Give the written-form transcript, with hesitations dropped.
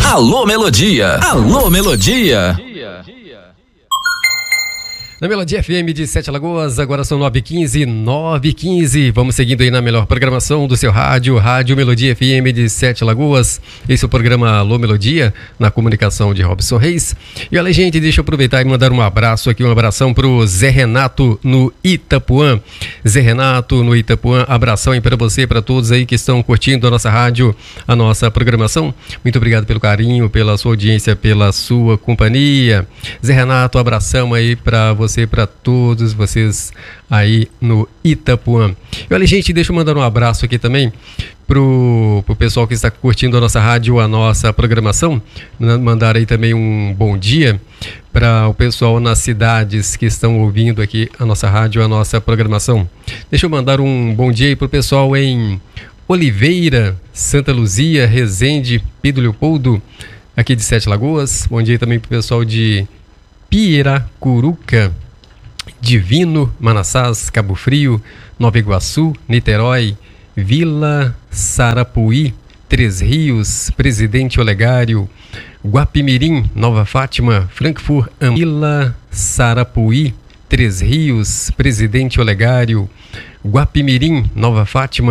Alô Melodia, alô Melodia. Na Melodia FM de Sete Lagoas, agora são 9h15. Vamos seguindo aí na melhor programação do seu rádio, Rádio Melodia FM de Sete Lagoas. Esse é o programa Alô Melodia, na comunicação de Robson Reis. E olha, gente, deixa eu aproveitar e mandar um abraço aqui, um abração pro Zé Renato no Itapuã. Zé Renato no Itapuã, abração aí para você, para todos aí que estão curtindo a nossa rádio, a nossa programação. Muito obrigado pelo carinho, pela sua audiência, pela sua companhia. Zé Renato, abração aí para você, para todos vocês aí no Itapuã. E olha, gente, deixa eu mandar um abraço aqui também pro pessoal que está curtindo a nossa rádio, a nossa programação. Mandar aí também um bom dia para o pessoal nas cidades que estão ouvindo aqui a nossa rádio, a nossa programação. Deixa eu mandar um bom dia aí pro pessoal em Oliveira, Santa Luzia, Resende, Pedro Leopoldo, aqui de Sete Lagoas. Bom dia também pro pessoal de Piracuruca, Divino, Manassás, Cabo Frio, Nova Iguaçu, Niterói, Vila Sarapuí, Três Rios, Presidente Olegário, Guapimirim, Nova Fátima, Frankfurt, Vila Sarapuí, Três Rios, Presidente Olegário, Guapimirim, Nova Fátima.